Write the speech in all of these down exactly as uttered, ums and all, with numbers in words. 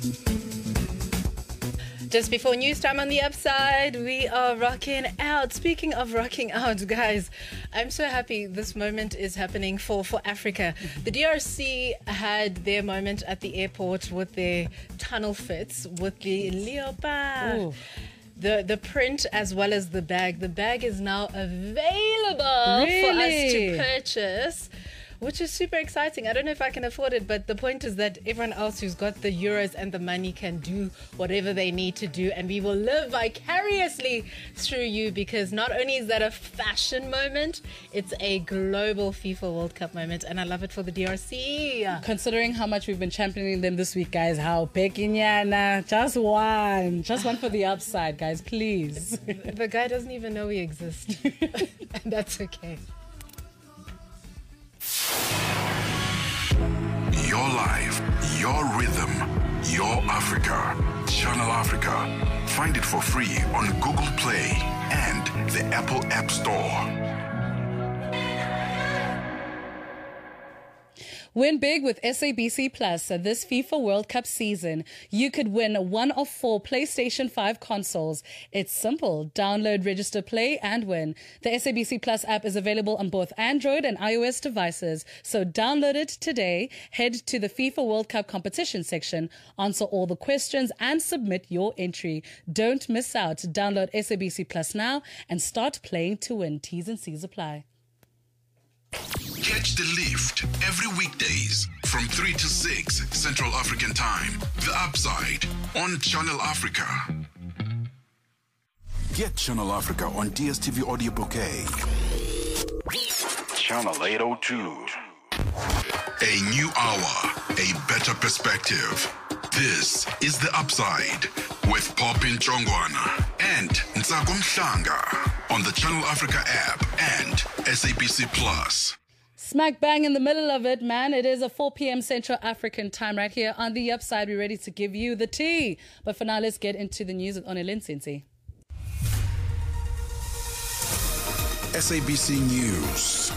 Just before news time on the upside, we are rocking out. Speaking of rocking out, guys, I'm so happy this moment is happening for, for Africa. The D R C had their moment at the airport with their tunnel fits with the Leopard. Ooh. The the print as well as the bag. The bag is now available really? for us to purchase, which is super exciting. I don't know if I can afford it, but the point is that everyone else who's got the euros and the money can do whatever they need to do, and we will live vicariously through you, because not only is that a fashion moment, it's a global FIFA World Cup moment, and I love it for the D R C. Considering how much we've been championing them this week, guys, how Pekinyana, just one. Just one for the upside, guys, please. The guy doesn't even know we exist, and that's okay. Your life, your rhythm, your Africa. Channel Africa. Find it for free on Google Play and the Apple App Store. Win big with S A B C Plus this FIFA World Cup season. You could win one of four PlayStation five consoles. It's simple. Download, register, play, and win. The S A B C Plus app is available on both Android and iOS devices, so download it today. Head to the FIFA World Cup competition section, answer all the questions, and submit your entry. Don't miss out. Download S A B C Plus now and start playing to win. T's and C's apply. Catch the lift every weekdays from three to six Central African Time. The Upside on Channel Africa. Get Channel Africa on D S T V Audio Bouquet. Channel eight oh two. A new hour, a better perspective. This is The Upside with Popin Chongwana and Ntsako Mhlanga on the Channel Africa app and S A B C Plus. Smack bang in the middle of it, man. It is a four p.m. Central African Time right here on The Upside. We're ready to give you the tea. But for now, let's get into the news with Onelin Sinsi. S A B C News.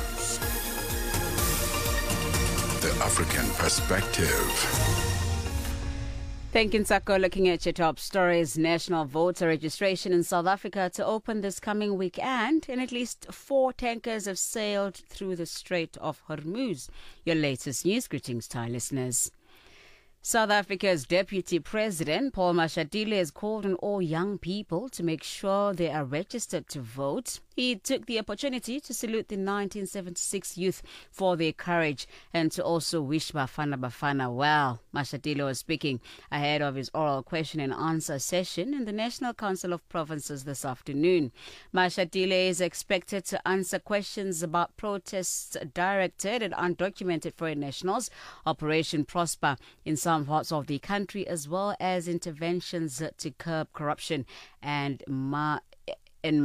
The African Perspective. Thank you, Nsako. Looking at your top stories, national voter registration in South Africa to open this coming weekend, and at least four tankers have sailed through the Strait of Hormuz. Your latest news. Greetings to our listeners. South Africa's Deputy President, Paul Mashatile, has called on all young people to make sure they are registered to vote. He took the opportunity to salute the nineteen seventy-six youth for their courage and to also wish Bafana Bafana well. Mashatile was speaking ahead of his oral question and answer session in the National Council of Provinces this afternoon. Mashatile is expected to answer questions about protests directed at undocumented foreign nationals, Operation Prosper in some parts of the country, as well as interventions to curb corruption and ma- and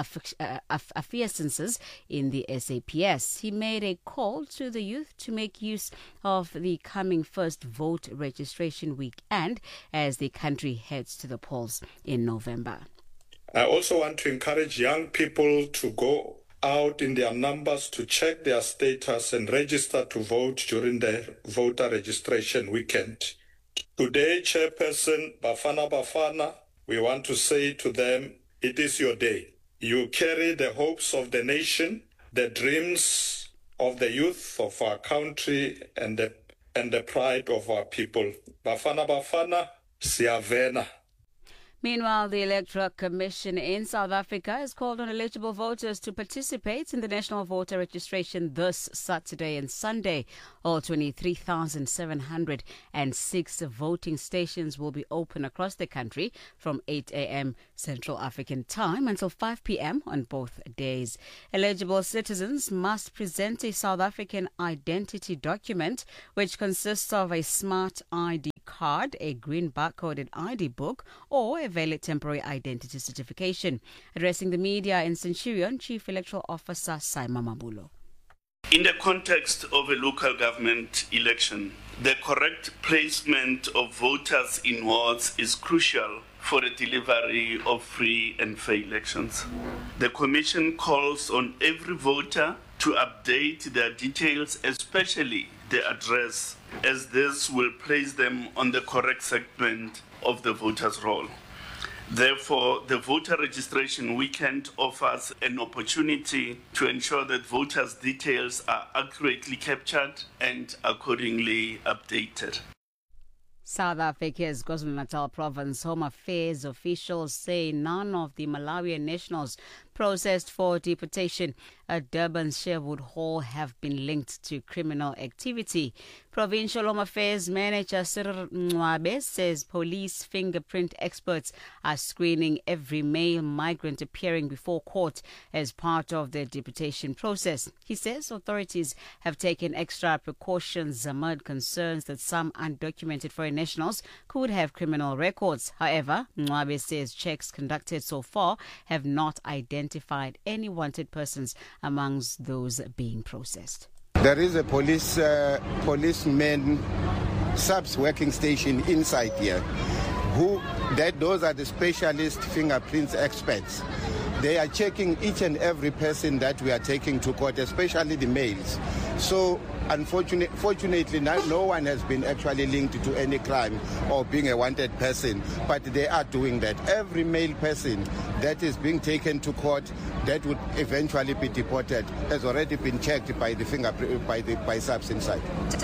malaffiances in the S A P S. He made a call to the youth to make use of the coming first vote registration weekend as the country heads to the polls in November. I also want to encourage young people to go out in their numbers to check their status and register to vote during the voter registration weekend. Today, Chairperson Bafana Bafana, we want to say to them, it is your day. You carry the hopes of the nation, the dreams of the youth of our country, and the, and the pride of our people. Bafana Bafana, Siyavena. Meanwhile, the Electoral Commission in South Africa has called on eligible voters to participate in the national voter registration this Saturday and Sunday. All twenty-three thousand seven hundred six voting stations will be open across the country from eight a.m. Central African Time until five p.m. on both days. Eligible citizens must present a South African identity document, which consists of a smart I D card, a green barcoded I D book, or a valid temporary identity certification. Addressing the media in Centurion, Chief Electoral Officer Saima Mabulo. In the context of a local government election, the correct placement of voters in wards is crucial for the delivery of free and fair elections. The Commission calls on every voter to update their details, especially the address, as this will place them on the correct segment of the voters' roll. Therefore, the voter registration weekend offers an opportunity to ensure that voters' details are accurately captured and accordingly updated. South Africa's KwaZulu-Natal Province Home Affairs officials say none of the Malawian nationals processed for deportation at Durban's Sherwood Hall have been linked to criminal activity. Provincial Home Affairs Manager Cyril Mncwabe says police fingerprint experts are screening every male migrant appearing before court as part of the deportation process. He says authorities have taken extra precautions amid concerns that some undocumented foreign nationals could have criminal records. However, Mncwabe says checks conducted so far have not identified any wanted persons amongst those being processed. There is a police uh, policeman subs working station inside here. Who that those are the specialist fingerprints experts. They are checking each and every person that we are taking to court, especially the males. So unfortunately, fortunately, no, no one has been actually linked to any crime or being a wanted person, but they are doing that. Every male person that is being taken to court that would eventually be deported has already been checked by the fingerprint by the by subs inside.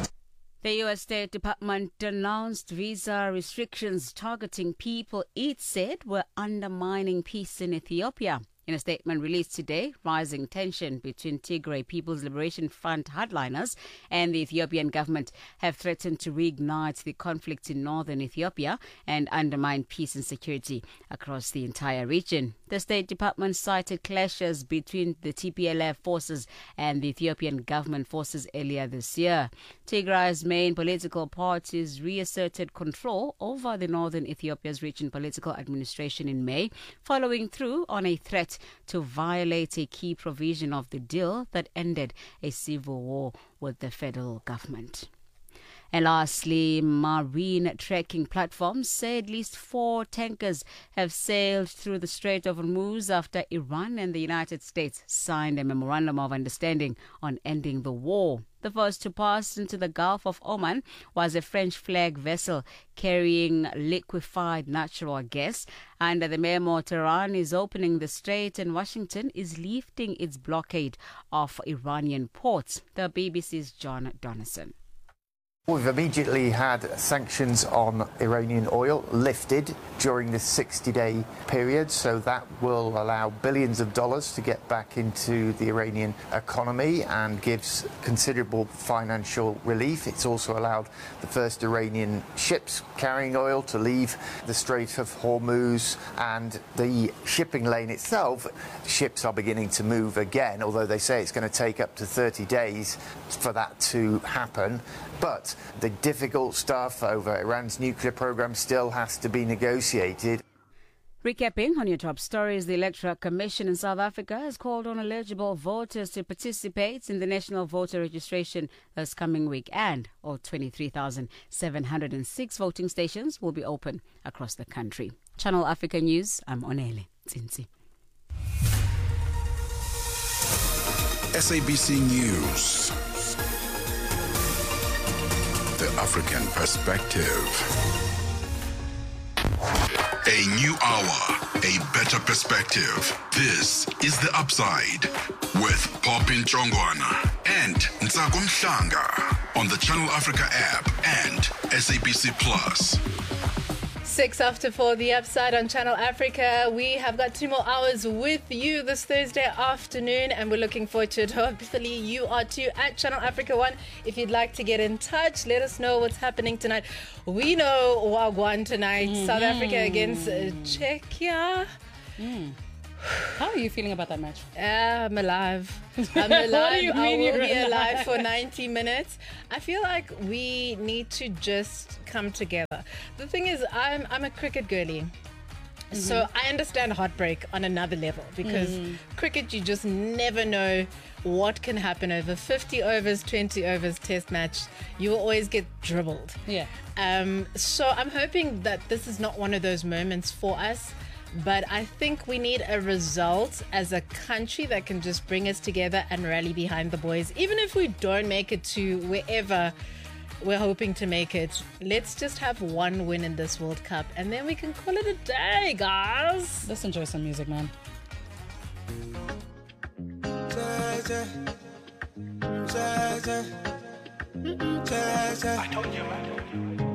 The U S State Department announced visa restrictions targeting people it said were undermining peace in Ethiopia. In a statement released today, rising tension between Tigray People's Liberation Front hardliners and the Ethiopian government have threatened to reignite the conflict in northern Ethiopia and undermine peace and security across the entire region. The State Department cited clashes between the T P L F forces and the Ethiopian government forces earlier this year. Tigray's main political parties reasserted control over the northern Ethiopia's region political administration in May, following through on a threat to violate a key provision of the deal that ended a civil war with the federal government. And lastly, marine trekking platforms say at least four tankers have sailed through the Strait of Hormuz after Iran and the United States signed a memorandum of understanding on ending the war. The first to pass into the Gulf of Oman was a French flag vessel carrying liquefied natural gas. Under the memo, Tehran is opening the strait and Washington is lifting its blockade of Iranian ports. The B B C's John Donison. We've immediately had sanctions on Iranian oil lifted during this sixty-day period, so that will allow billions of dollars to get back into the Iranian economy and gives considerable financial relief. It's also allowed the first Iranian ships carrying oil to leave the Strait of Hormuz, and the shipping lane itself, ships are beginning to move again, although they say it's going to take up to thirty days for that to happen. But the difficult stuff over Iran's nuclear program still has to be negotiated. Recapping on your top stories, the Electoral Commission in South Africa has called on eligible voters to participate in the national voter registration this coming week, and all twenty-three thousand seven hundred six voting stations will be open across the country. Channel Africa News, I'm Onele Tsinzi. S A B C News. The African Perspective. A new hour, a better perspective. This is The Upside with Popin Chongwana and Ntsako Mhlanga on the Channel Africa app and S A B C Plus. Six after four, The Upside on Channel Africa. We have got two more hours with you this Thursday afternoon, and we're looking forward to it. Hopefully you are too at Channel Africa One. If you'd like to get in touch, let us know what's happening tonight. We know Wagwan tonight. Mm-hmm. South Africa against uh, Czechia. Mm. How are you feeling about that match? Uh, I'm alive. I'm alive. What do you mean I will you're be alive? alive for ninety minutes. I feel like we need to just come together. The thing is, I'm I'm a cricket girly. Mm-hmm. So I understand heartbreak on another level, because mm. cricket, you just never know what can happen over fifty overs, twenty overs test match. You will always get dribbled. Yeah. Um. So I'm hoping that this is not one of those moments for us. But I think we need a result as a country that can just bring us together and rally behind the boys. Even if we don't make it to wherever we're hoping to make it, let's just have one win in this World Cup and then we can call it a day, guys. Let's enjoy some music, man. I told you, man.